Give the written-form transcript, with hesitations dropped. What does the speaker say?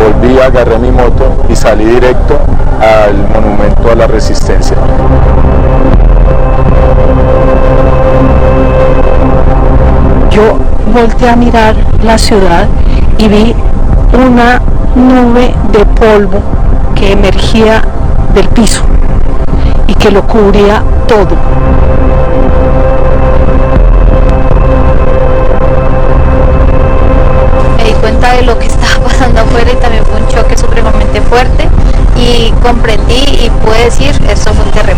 volví, agarré mi moto y salí directo al monumento a la Resistencia. Yo volteé a mirar la ciudad y vi una nube de polvo que emergía del piso y que lo cubría todo. Me di cuenta de lo que estaba pasando afuera y también fue un choque supremamente fuerte y comprendí y pude decir, esto fue un terremoto.